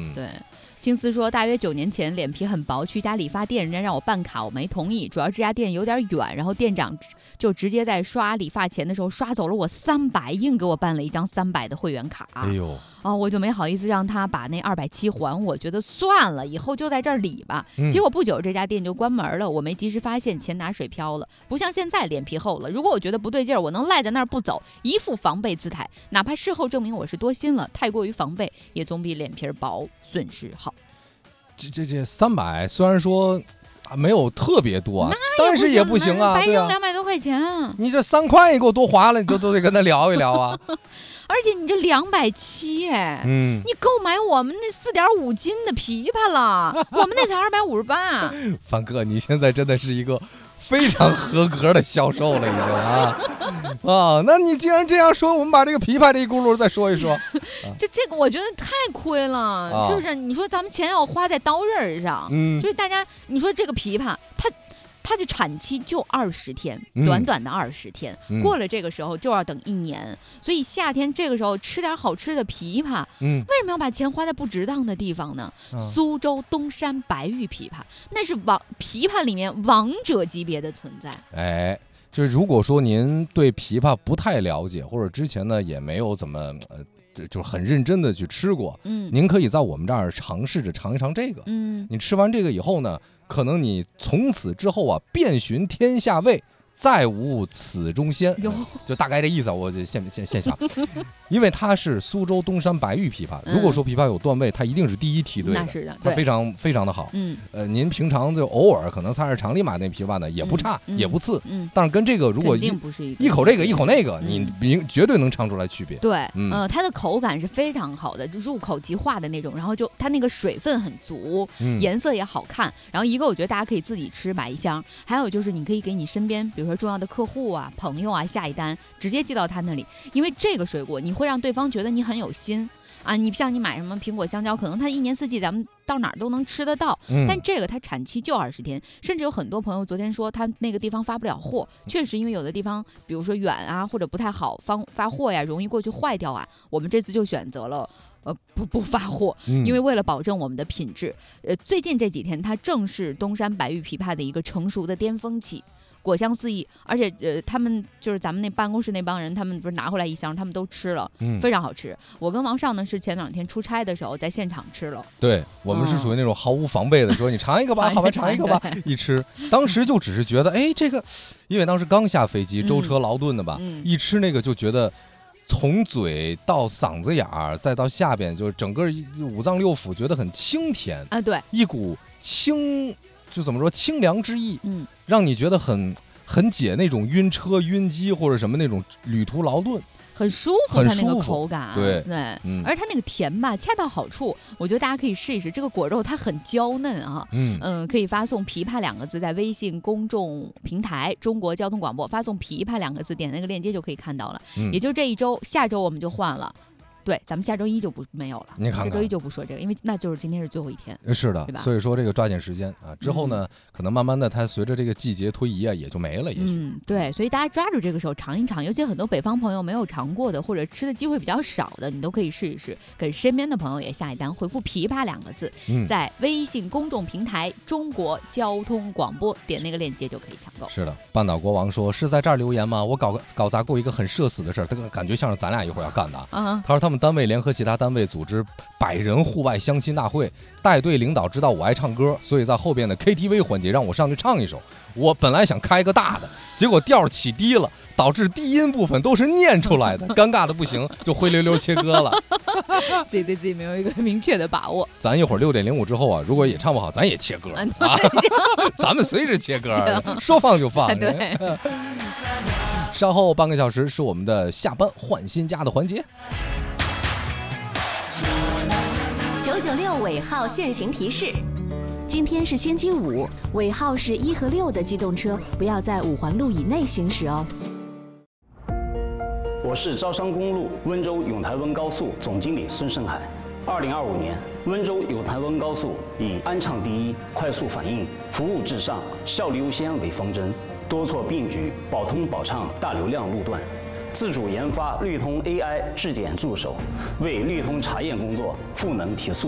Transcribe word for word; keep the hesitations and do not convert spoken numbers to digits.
嗯，对。青丝说，大约九年前脸皮很薄，去一家理发店，人家让我办卡，我没同意，主要这家店有点远，然后店长就直接在刷理发钱的时候刷走了我三百，硬给我办了一张三百的会员卡。 哎呦， 哦，我就没好意思让他把那二百七还我，觉得算了，以后就在这儿理吧。嗯、结果不久这家店就关门了，我没及时发现，钱拿水飘了。不像现在脸皮厚了，如果我觉得不对劲儿，我能赖在那儿不走，一副防备姿态，哪怕事后证明我是多心了，太过于防备，也总比脸皮薄损失好。 这这这三百虽然说啊没有特别多啊，但是也不行啊， 白扔两百多块钱啊！ 你这三块你给我多花了，你都都得跟他聊一聊啊。 而且你这两百七哎， 嗯， 你购买我们那四点五斤的枇杷了，我们那才二百五十八。 范哥，你现在真的是一个非常合格的销售了，已经啊啊！那你既然这样说，我们把这个枇杷这一轱辘再说一说。啊、 这这个我觉得太亏了，啊、是不是？你说咱们钱要花在刀刃上，嗯，就是大家，你说这个枇杷，它。它的产期就二十天，短短的二十天、嗯，过了这个时候就要等一年，所以夏天这个时候吃点好吃的枇杷，嗯，为什么要把钱花在不值当的地方呢？嗯、苏州东山白玉枇杷，那是王枇杷里面王者级别的存在。 哎，就是如果说您对枇杷不太了解，或者之前呢也没有怎么呃。就是很认真的去吃过，嗯，您可以在我们这儿尝试着尝一尝这个，嗯，你吃完这个以后呢，可能你从此之后啊，遍寻天下味，再无此中仙，就大概这意思，我就现现现想，因为它是苏州东山白玉枇杷，如果说枇杷有段位，它一定是第一梯队的， 那是的， 它非常非常的好，嗯，呃，您平常就偶尔可能菜市场里买那枇杷呢，也不差， 嗯、 也不次， 嗯， 但是跟这个如果一不是一, 一口这个一口那个，你明绝对能尝出来区别， 对，嗯、呃，它的口感是非常好的，就入口即化的那种，然后就它那个水分很足，嗯、颜色也好看，然后一个我觉得大家可以自己吃，买一箱，还有就是你可以给你身边比如说重要的客户啊、朋友啊下一单，直接寄到他那里，因为这个水果你会让对方觉得你很有心啊。你像你买什么苹果、香蕉，可能它一年四季咱们到哪儿都能吃得到，嗯、但这个它产期就二十天，甚至有很多朋友昨天说他那个地方发不了货，确实因为有的地方比如说远啊或者不太好发发货呀，容易过去坏掉啊，我们这次就选择了。呃，不不发货，因为为了保证我们的品质，呃，最近这几天它正是东山白玉枇杷的一个成熟的巅峰期，果香四溢，而且呃，他们就是咱们那办公室那帮人，他们不是拿回来一箱，他们都吃了，嗯、非常好吃。我跟王少呢是前两天出差的时候在现场吃了， 对我们是属于那种毫无防备的，说你尝一个吧，好吧，尝一个吧，一吃，当时就只是觉得，哎，这个，因为当时刚下飞机，舟车劳顿的吧，嗯、一吃那个就觉得。从嘴到嗓子眼儿，再到下边，就整个五脏六腑觉得很清甜啊，对， 一股清，就怎么说清凉之意， 嗯， 让你觉得很很解那种晕车、晕机或者什么那种旅途劳顿。 很舒服，它那个口感， 对对，嗯，而它那个甜吧，恰到好处。我觉得大家可以试一试，这个果肉它很娇嫩啊，嗯嗯，可以发送“枇杷”两个字，在微信公众平台中国交通广播发送“枇杷”两个字，点那个链接就可以看到了。嗯、也就这一周，下周我们就换了。对，咱们下周一就不没有了。 你看看， 下周一就不说这个，因为那就是今天是最后一天。 是的， 对吧？ 所以说这个抓紧时间啊，之后呢，嗯、可能慢慢的它随着这个季节推移啊，也就没了，也许。 嗯，对，所以大家抓住这个时候尝一尝，尤其很多北方朋友没有尝过的，或者吃的机会比较少的，你都可以试一试，给身边的朋友也下一单，回复“枇杷”两个字，嗯、在微信公众平台中国交通广播点那个链接就可以抢购。 是的，半岛国王说是在这儿留言吗？我搞搞砸过一个很社死的事儿，这个感觉像是咱俩一会儿要干的。啊、他说他们单位联合其他单位组织百人户外相亲大会，带队领导知道我爱唱歌，所以在后边的 K T V 环节让我上去唱一首。我本来想开个大的，结果调起低了，导致低音部分都是念出来的，尴尬的不行，就灰溜溜切歌了。 自己对自己没有一个明确的把握。 咱一会儿六点零五之后啊，如果也唱不好，咱也切歌啊，咱们随时切歌，说放就放。 对。 稍后半个小时是我们的下班换新家的环节。 九九六尾号限行提示：今天是星期五，尾号是一和六的机动车不要在五环路以内行驶哦。 我是招商公路温州永台温高速总经理孙胜海。二零二五年，温州永台温高速以安畅第一、快速反应、服务至上、效率优先为方针，多措并举，保通保畅大流量路段。自主研发绿通 A I 质检助手，为绿通查验工作赋能提速。